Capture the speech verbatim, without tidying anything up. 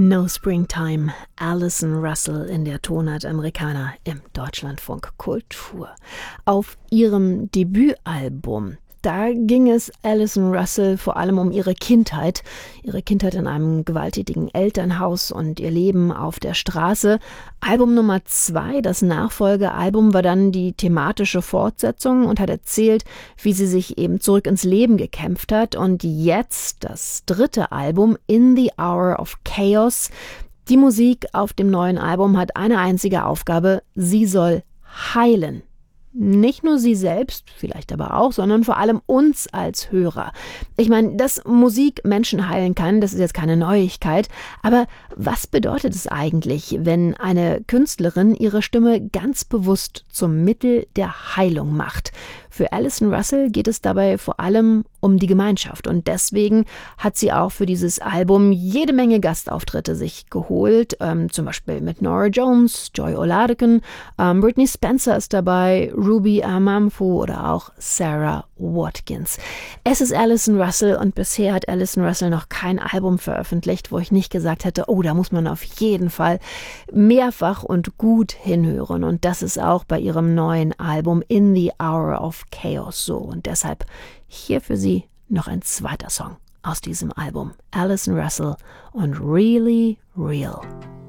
No Springtime, Alison Russell in der Tonart Americana im Deutschlandfunk Kultur. Auf ihrem Debütalbum, da ging es Alison Russell vor allem um ihre Kindheit, ihre Kindheit in einem gewalttätigen Elternhaus und ihr Leben auf der Straße. Album Nummer zwei, das Nachfolgealbum, war dann die thematische Fortsetzung und hat erzählt, wie sie sich eben zurück ins Leben gekämpft hat. Und jetzt das dritte Album, In the Hour of Chaos. Die Musik auf dem neuen Album hat eine einzige Aufgabe: sie soll heilen. Nicht nur sie selbst, vielleicht aber auch, sondern vor allem uns als Hörer. Ich meine, dass Musik Menschen heilen kann, das ist jetzt keine Neuigkeit. Aber was bedeutet es eigentlich, wenn eine Künstlerin ihre Stimme ganz bewusst zum Mittel der Heilung macht? Für Alison Russell geht es dabei vor allem um die Gemeinschaft. Und deswegen hat sie auch für dieses Album jede Menge Gastauftritte sich geholt. Ähm, zum Beispiel mit Norah Jones, Joy Oladokun, ähm, Britney Spencer ist dabei, Ruby Amanfu oder auch Sarah Watkins. Es ist Alison Russell und bisher hat Alison Russell noch kein Album veröffentlicht, wo ich nicht gesagt hätte, oh, da muss man auf jeden Fall mehrfach und gut hinhören. Und das ist auch bei ihrem neuen Album In the Hour of Chaos so. Und deshalb hier für Sie noch ein zweiter Song aus diesem Album. Alison Russell und Really Real.